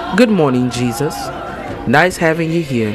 Good morning, Jesus. Nice having you here.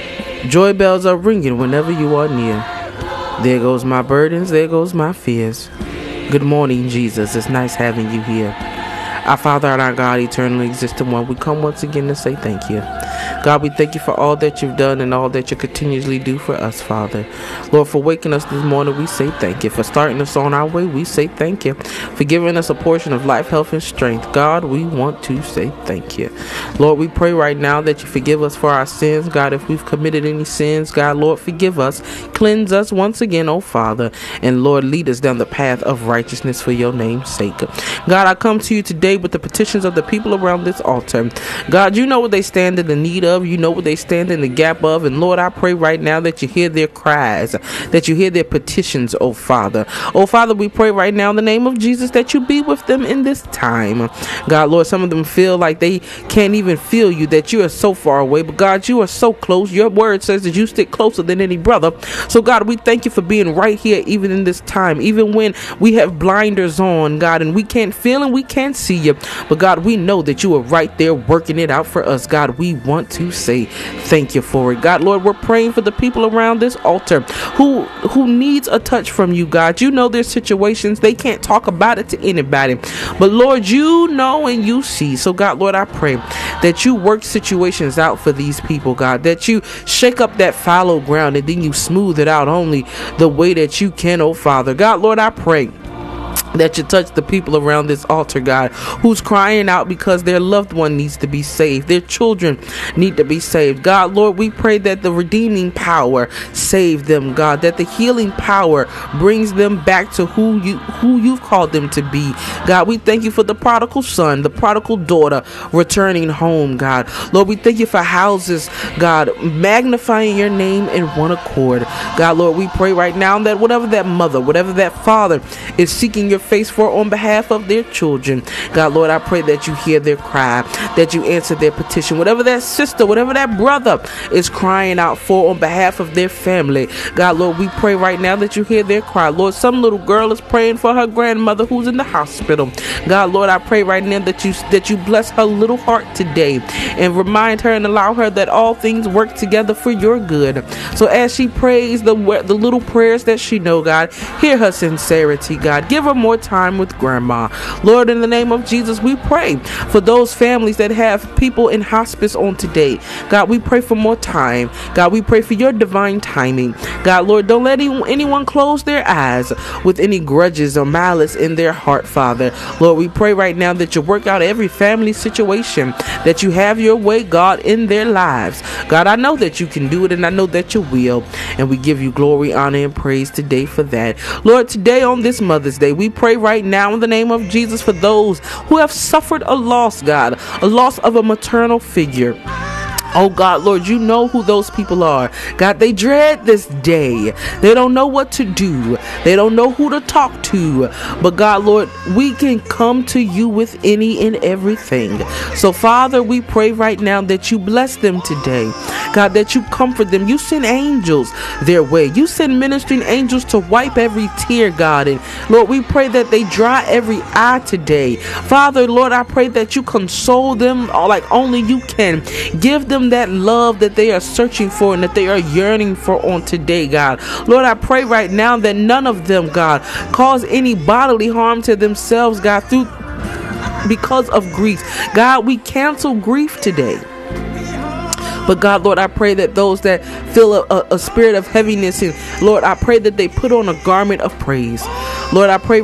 Joy bells are ringing whenever you are near. There goes my burdens, there goes my fears. Good morning, Jesus. It's nice having you here. Our Father and our God, eternally existing one, we come once again to say thank you. God, we thank you for all that you've done and all that you continuously do for us, Father. Lord, for waking us this morning, we say thank you. For starting us on our way, we say thank you. For giving us a portion of life, health, and strength, God, we want to say thank you. Lord, we pray right now that you forgive us for our sins. God, if we've committed any sins, God, Lord, forgive us. Cleanse us once again, oh Father. And Lord, lead us down the path of righteousness for your name's sake. God, I come to you today with the petitions of the people around this altar. God, you know what they stand in the need of. You know what they stand in the gap of. And Lord, I pray right now that you hear their cries, that you hear their petitions, oh Father. Oh Father, we pray right now in the name of Jesus that you be with them in this time. God, Lord, some of them feel like they can't even feel you, that you are so far away. But God, you are so close. Your word says that you stick closer than any brother. So God, we thank you for being right here even in this time, even when we have blinders on, God, and we can't feel and we can't see you. But God, we know that you are right there working it out for us. God, we want to say thank you for it. God, Lord, we're praying for the people around this altar who needs a touch from you, God. You know their situations. They can't talk about it to anybody. But Lord, you know and you see. So God, Lord, I pray that you work situations out for these people, God, that you shake up that fallow ground and then you smooth it out only the way that you can, oh Father. God, Lord, I pray that you touch the people around this altar, God, who's crying out because their loved one needs to be saved. Their children need to be saved. God, Lord, we pray that the redeeming power save them, God, that the healing power brings them back to who you've called them to be. God, we thank you for the prodigal son, the prodigal daughter returning home, God. Lord, we thank you for houses, God, magnifying your name in one accord. God, Lord, we pray right now that whatever that mother, whatever that father is seeking your face for on behalf of their children, God, Lord, I pray that you hear their cry, that you answer their petition. Whatever that sister, whatever that brother is crying out for on behalf of their family, God, Lord, we pray right now that you hear their cry. Lord, some little girl is praying for her grandmother who's in the hospital. God, Lord, I pray right now that you bless her little heart today and remind her and allow her that all things work together for your good. So as she prays the little prayers that she know, God, hear her sincerity, God. Give her more time with grandma. Lord, in the name of Jesus, we pray for those families that have people in hospice on today. God, we pray for more time. God, we pray for your divine timing. God, Lord, don't let anyone close their eyes with any grudges or malice in their heart, Father. Lord, we pray right now that you work out every family situation, that you have your way, God, in their lives. God, I know that you can do it, and I know that you will, and we give you glory, honor, and praise today for that. Lord, today on this Mother's Day, we pray right now in the name of Jesus for those who have suffered a loss, God, a loss of a maternal figure. Oh God, Lord, you know who those people are. God, they dread this day. They don't know what to do. They don't know who to talk to. But God, Lord, we can come to you with any and everything. So Father, we pray right now that you bless them today. God, that you comfort them. You send angels their way. You send ministering angels to wipe every tear, God. And Lord, we pray that they dry every eye today. Father, Lord, I pray that you console them like only you can. Give them that love that they are searching for and that they are yearning for on today, God. Lord, I pray right now that none of them, God, cause any bodily harm to themselves, God, because of grief. God, we cancel grief today. But God, Lord, I pray that those that feel a spirit of heaviness, and Lord, I pray that they put on a garment of praise. Lord, I pray